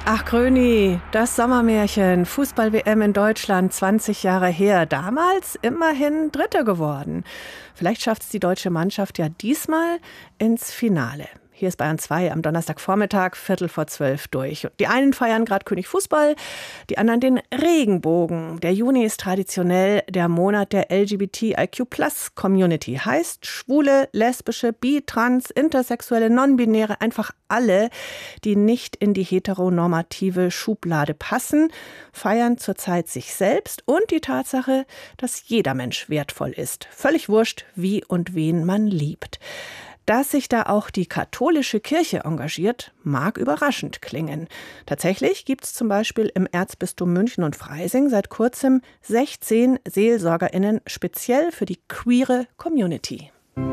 Ach Gröni, das Sommermärchen, Fußball-WM in Deutschland, 20 Jahre her. Damals immerhin Dritte geworden. Vielleicht schafft es die deutsche Mannschaft ja diesmal ins Finale. Hier ist Bayern 2 am Donnerstagvormittag, 11:45 durch. Die einen feiern gerade König Fußball, die anderen den Regenbogen. Der Juni ist traditionell der Monat der LGBTIQ+-Community. Heißt schwule, lesbische, bi, trans, intersexuelle, non-binäre, einfach alle, die nicht in die heteronormative Schublade passen, feiern zurzeit sich selbst und die Tatsache, dass jeder Mensch wertvoll ist. Völlig wurscht, wie und wen man liebt. Dass sich da auch die katholische Kirche engagiert, mag überraschend klingen. Tatsächlich gibt es zum Beispiel im Erzbistum München und Freising seit kurzem 16 SeelsorgerInnen speziell für die queere Community.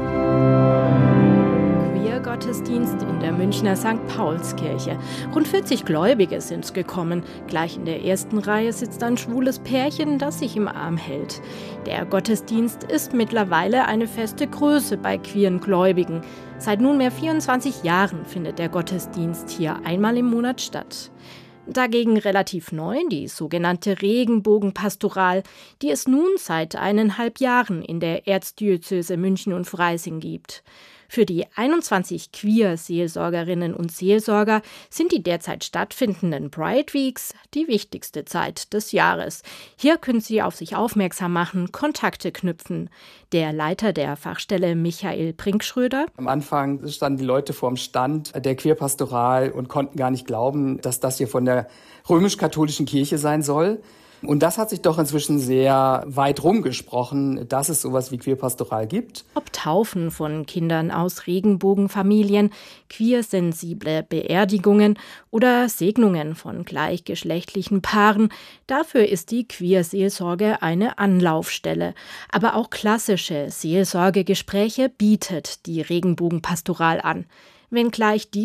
Gottesdienst in der Münchner St. Paulskirche. Rund 40 Gläubige sind gekommen. Gleich in der ersten Reihe sitzt ein schwules Pärchen, das sich im Arm hält. Der Gottesdienst ist mittlerweile eine feste Größe bei queeren Gläubigen. Seit nunmehr 24 Jahren findet der Gottesdienst hier einmal im Monat statt. Dagegen relativ neu die sogenannte Regenbogenpastoral, die es nun seit 1,5 Jahren in der Erzdiözese München und Freising gibt. Für die 21 Queer-Seelsorgerinnen und Seelsorger sind die derzeit stattfindenden Pride Weeks die wichtigste Zeit des Jahres. Hier können sie auf sich aufmerksam machen, Kontakte knüpfen. Der Leiter der Fachstelle Michael Brinkschröder. Am Anfang standen die Leute vorm Stand der Queerpastoral und konnten gar nicht glauben, dass das hier von der römisch-katholischen Kirche sein soll. Und das hat sich doch inzwischen sehr weit rumgesprochen, dass es sowas wie Queerpastoral gibt. Ob Taufen von Kindern aus Regenbogenfamilien, queersensible Beerdigungen oder Segnungen von gleichgeschlechtlichen Paaren, dafür ist die Queerseelsorge eine Anlaufstelle. Aber auch klassische Seelsorgegespräche bietet die Regenbogenpastoral an. Wenngleich